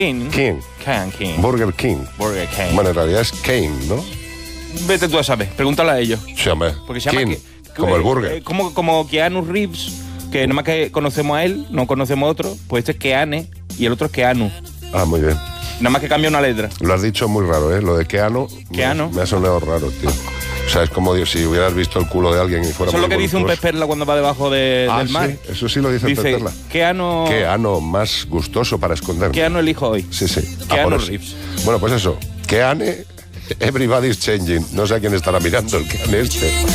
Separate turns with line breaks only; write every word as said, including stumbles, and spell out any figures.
King.
King.
Can King.
Burger King.
Burger King.
Bueno, en realidad es Kane, ¿no?
Vete tú a saber, pregúntale a ellos.
Sí, hombre.
Porque se llama
King,
que-
como el burger.
eh, como, como Keanu Reeves, que nada más que conocemos a él, no conocemos a otro. Pues este es Keane y el otro es Keanu.
Ah, muy bien.
Nada más que cambia una letra.
Lo has dicho muy raro, ¿eh? Lo de Keanu.
Keanu.
Me, me ha sonado raro, tío. O sea, es como Dios, si hubieras visto el culo de alguien y fuera
Eso es
muy
lo que dice un pez
voluptuoso.
perla cuando va debajo de-
Ah,
del mar.
sí, eso sí lo dice, el
Dice,
pez perla.
Keanu,
Keanu, más gustoso para esconderme.
Keanu el hijo hoy.
Sí, sí. Ah,
Keanu
por eso.
Reeves.
Bueno, pues eso. Keane, everybody's changing. No sé a quién estará mirando el Keane este.